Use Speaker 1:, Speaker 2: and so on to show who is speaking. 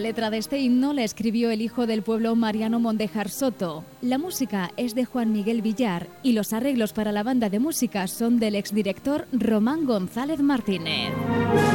Speaker 1: letra de este himno la escribió el hijo del pueblo Mariano Mondejar Soto. La música es de Juan Miguel Villar y los arreglos para la banda de música son del exdirector Román González Martínez.